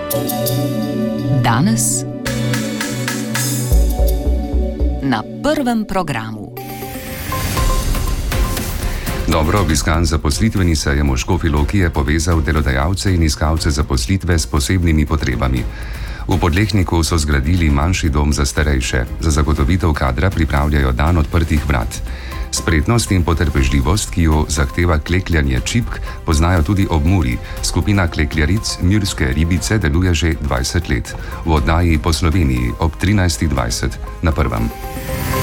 Danes na prvem programu. Dobro obiskan zaposlitveni sejem v Škofji Loki je povezal delodajalce in iskalce zaposlitve s posebnimi potrebami. V Podlehniku so zgradili manjši dom za starejše. Za zagotovitev kadra pripravljajo dan odprtih vrat. Spretnost in potrpežljivost, ki jo zahteva klekljanje čipk, poznajo tudi ob Muri. Skupina klekljaric Murske ribice deluje že 20 let. V oddaji Po Sloveniji ob 13.20 na prvem.